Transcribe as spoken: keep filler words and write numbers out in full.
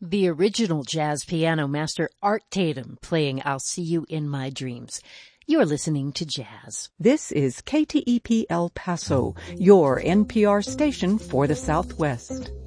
the original jazz piano master Art Tatum playing I'll See You in My Dreams. You're listening to Jazz. This is K T E P El Paso, your N P R station for the Southwest.